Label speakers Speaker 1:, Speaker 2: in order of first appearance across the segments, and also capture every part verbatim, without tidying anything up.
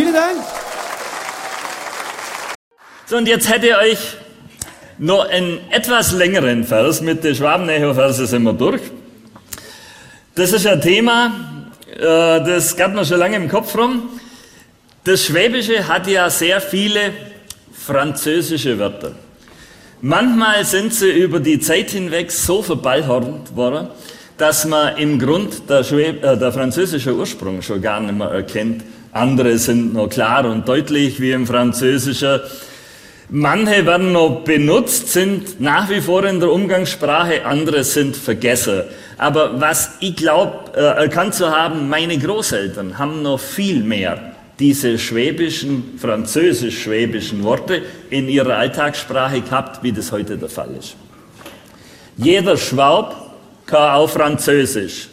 Speaker 1: Vielen Dank.
Speaker 2: So, und jetzt hätte ich euch noch einen etwas längeren Vers. Mit den Schwabenecho-Versen sind wir durch. Das ist ein Thema, äh, das geht mir schon lange im Kopf rum. Das Schwäbische hat ja sehr viele französische Wörter. Manchmal sind sie über die Zeit hinweg so verballhornt worden, dass man im Grund der, Schwäb äh, der französische Ursprung schon gar nicht mehr erkennt. Andere sind noch klar und deutlich wie im Französischen. Manche werden noch benutzt, sind nach wie vor in der Umgangssprache, andere sind vergessen. Aber was ich glaube, äh, erkannt zu haben, meine Großeltern haben noch viel mehr diese schwäbischen, französisch-schwäbischen Worte in ihrer Alltagssprache gehabt, wie das heute der Fall ist. Jeder Schwab kann auch Französisch.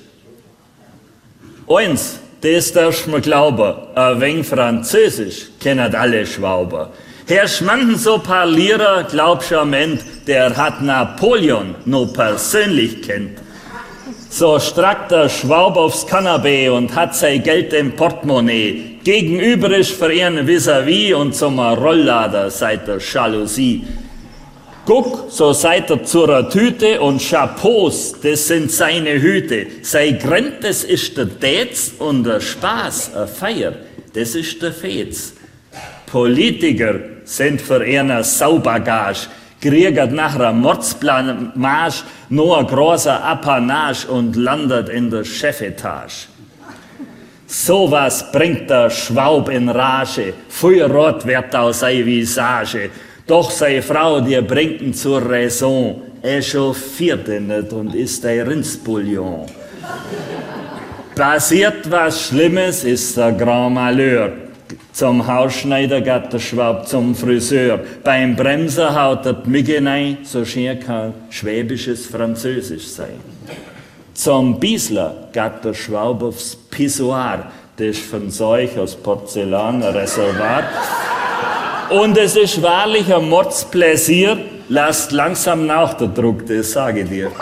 Speaker 2: Eins, das darfst du mir glauben, ein wenig Französisch kennen alle Schwaber. Herr Schmanden so parlierer, glaubst du am Ende, der hat Napoleon nur persönlich kennt. So strackt der Schwab aufs Kanapee und hat sein Geld im Portemonnaie. Gegenüber ist für ihn vis-à-vis und zum Rolllader seit der Jalousie. Guck, so seid er zur Tüte und Chapeaus, das sind seine Hüte. Sein Grund, das ist der Dätz und der Spaß, eine Feier, das ist der Fetz. Politiker sind für ihn eine Saubagage, kriegen nach einer Mordsblamage nur ein großer Apanage und landet in der Chefetage. Sowas bringt der Schwab in Rage, Feuerrot wird aus seiner Visage. Doch seine Frau, die bringt ihn zur Raison, er chauffiert ihn nicht und isst ein Rindsbouillon. Passiert was Schlimmes, ist der Grand Malheur. Zum Hausschneider geht der Schwab zum Friseur. Beim Bremser haut er die Migge rein, so schön kann schwäbisches Französisch sein. Zum Biesler geht der Schwab aufs Pissoir. Das ist von Zeug aus Porzellan, ein Reservoir. Und es ist wahrlich ein Mordspläsier. Lasst langsam nach der Druck, das sage ich dir.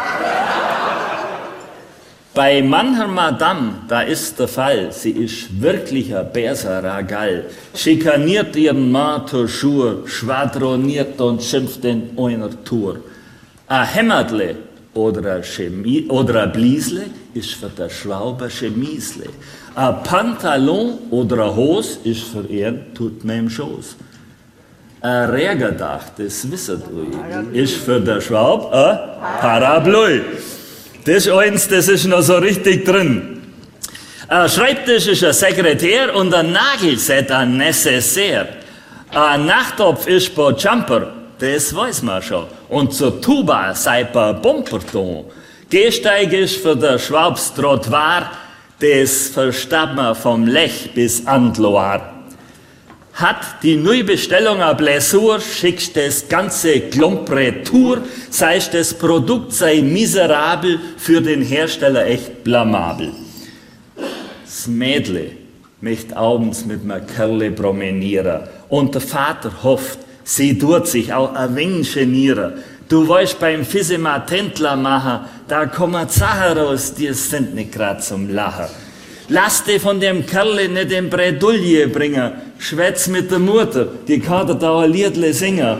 Speaker 2: Bei mancher Madame, da ist der Fall, sie ist wirklich ein böser Ragall. Schikaniert ihren Mann toujours, schwadroniert und schimpft in einer Tour. Ein Hämmertle oder ein, Chemie, oder ein Bliesle ist für der Schwab ein Chemisle. Ein Pantalon oder ein Hose ist für ihn, tut mir im Schoß. Ein Rägerdach, das wisset ihr, ist für der Schwab ein Parapluie. Das ist eins, das ist noch so richtig drin. Ein Schreibtisch ist ein Sekretär und ein Nagelset ein Necessaire. Ein Nachttopf ist bei Jumper, das weiß man schon. Und zur Tuba sei bei Bomperton. Gehsteig ist für der Schwabs Trottoir, das versteht man vom Lech bis an die Loire. Hat die neue Bestellung eine Blessur, schickst das ganze Klump retour, seist das Produkt sei miserabel, für den Hersteller echt blamabel. Das Mädle möchte abends mit einer Kerle promenieren und der Vater hofft, sie tut sich auch ein wenig genieren. Du weißt, beim Fissima Tentler machen, da kommen Sachen raus, die sind nicht grad zum Lachen. Lass dich von dem Kerle nicht in Bredouille bringen. Schwätz mit der Mutter, die kann dir da ein Liedle singen.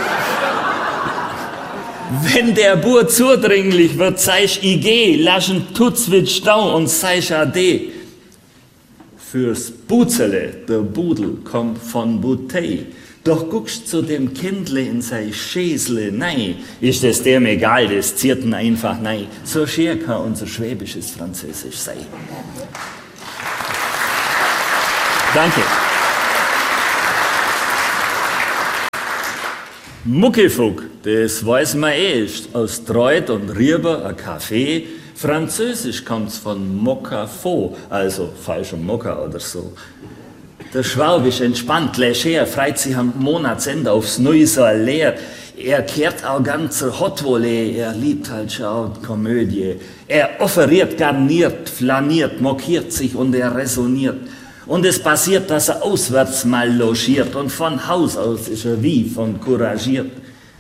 Speaker 2: Wenn der Bur zudringlich wird, seist ich geh, lass ihn Tutzwitz stau und seist ade. Fürs Buzele, der Budel, kommt von Bouteille. Doch guckst zu dem Kindle in sein Schäsle, nein, ist es dem egal, das ziert ihn einfach nein. So schier kann unser schwäbisches Französisch sein. Danke. Muckifug, das weiß man eh, ist aus Treut und Rieber ein Kaffee. Französisch kommt's von Mokafo, also falscher Mokka oder so. Der Schwab ist entspannt, leger, freut sich am Monatsende aufs Neue so leer. Er kehrt auch ganz Hot Volley, er liebt halt schon Komödie. Er offeriert, garniert, flaniert, mokiert sich und er resoniert. Und es passiert, dass er auswärts mal logiert und von Haus aus ist er wie von couragiert.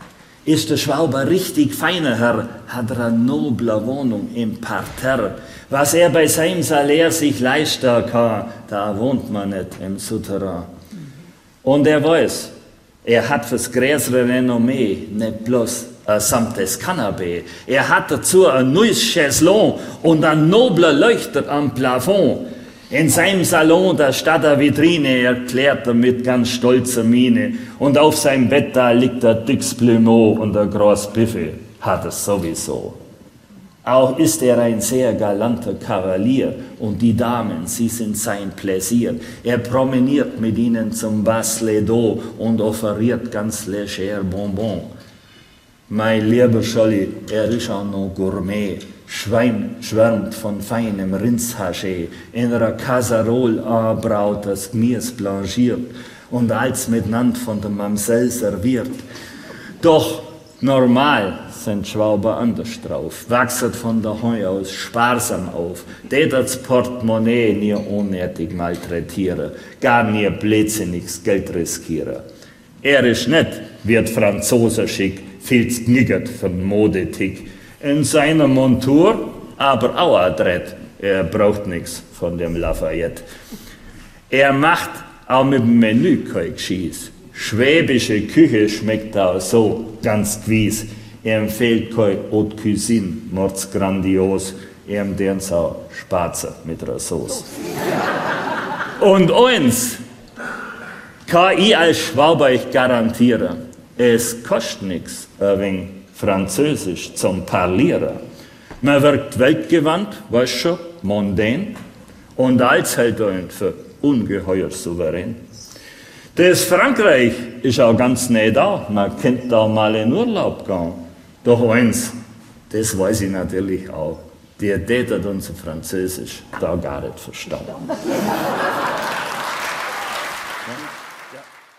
Speaker 2: Ist der Schwalbe richtig feiner Herr, hat er eine noble Wohnung im Parterre. Was er bei seinem Salär sich leisten kann, da wohnt man nicht im Souterrain. Und er weiß, er hat fürs größere Renommee nicht bloß ein samtes Kanapee. Er hat dazu ein neues Chaiselon und ein nobler Leuchter am Plafond. In seinem Salon, da steht eine Vitrine, erklärt er mit ganz stolzer Miene. Und auf seinem Bett, da liegt ein dickes Plumeau und ein großes Buffet, hat er sowieso. Auch ist er ein sehr galanter Kavalier und die Damen, sie sind sein Pläsier. Er promeniert mit ihnen zum Bas-les-Dos und offeriert ganz leger Bonbon. Mein lieber Scholli, er ist auch noch Gourmet. Schwein schwärmt von feinem Rindshaché, in einer Kasserole anbraut das Gemüse blanchiert und als miteinander von der Mamsell serviert. Doch normal sind Schwalbe anders drauf, wachsen von daheim aus sparsam auf, die das Portemonnaie nie unnötig malträtieren, gar nie blödsinniges Geld riskieren. Er ist nicht, wird Franzose schick, viel kniggert von Modetick. In seiner Montur, aber auch adrett. Er braucht nichts von dem Lafayette. Er macht auch mit dem Menü kein Gescheiß. Schwäbische Küche schmeckt auch so ganz gewiss. Er empfiehlt kein Haute Cuisine, mords grandios. Er empfiehlt auch Spatzen mit einer Sauce. Und eins kann ich als Schwabe euch garantieren: Es kostet nichts, ein wenig Französisch zum Parlieren. Man wirkt weltgewandt, weißt schon, mondän, und als hält einen für ungeheuer souverän. Das Frankreich ist auch ganz nah da, man könnte da mal in Urlaub gehen. Doch eins, das weiß ich natürlich auch, die tätet unser Französisch da gar nicht verstanden.